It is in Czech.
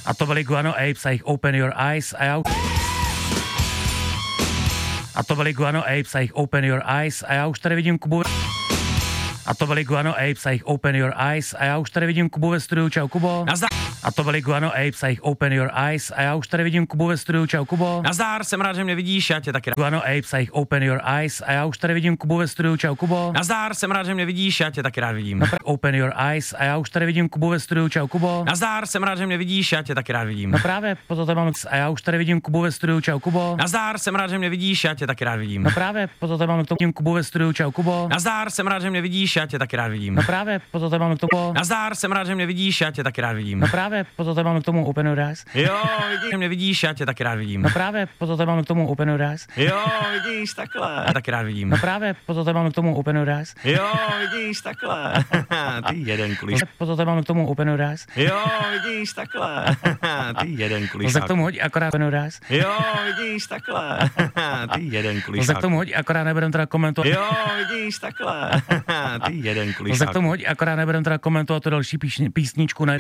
A to byli Guano Apes a jich Open Your Eyes a já... A to byli Guano Apes a jich Open Your Eyes a já už tady vidím Kubu... A to byli Guano Apes a jich Open Your Eyes a já už tady vidím Kubu ve studiu. Čau, Kubo. Nazdar. A to byli Guano Apes a jich Open Your Eyes a já už tady vidím Kubu ve studiu. Čau, Kubo. Nazdar, jsem rád, že mě vidíš, já tě taky rád. Guano Apes a jich Open Your Eyes a já už tady vidím Kubu ve studiu. Čau, Kubo. Nazdar, jsem rád, že mě vidíš, já tě taky rád vidím. Open Your Eyes a já už tady vidím Kubu ve studiu. Čau, Kubo. Nazdar, jsem rád, že mě vidíš, já tě taky rád vidím. No právě, proto tady mám a já už tady vidím Kubu ve studiu. Čau, Kubo. Nazdar, jsem rád, že mě vidíš, já tě taky rád vidím. No právě, proto tady mám Kubu ve studiu. Čau, Kubo. Nazdar, jsem rád, že mě vidíš, já tě taky rád vidím. No právě, proto tady mám k tomu... Nazdar, jsem rád, že mě vidíš, já tě taky rád vidím. No právě, proto tady mám k tomu Open Your Eyes. Jo, vidíš, že mě vidíš, já tě taky rád vidím. No právě, proto tady mám k tomu Open Your Eyes. Jo, vidíš, takhle. Já taky rád vidím. No právě, proto tady mám k tomu Open Your Eyes. Jo, vidíš, takhle. Ty jeden kuliš. Proto tady mám k tomu Open Your Eyes. Jo, vidíš, takhle. Ty jeden kuliš. Tak tomu hodí akorát Open Your Eyes. Jo, vidíš, takhle. Ty jeden kuliš. Tak tomu hodí akorát nebudem teda komentovat. Jo, vidíš, takhle. Ty jeden kuliš. Tak tomu hodí akorát nebudem teda komentovat tu další písničku.